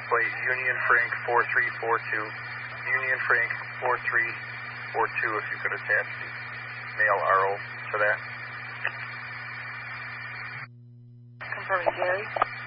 plate Union Frank 4342. Union Frank 4342, if you could attach the male RO to that. Confirming Gary.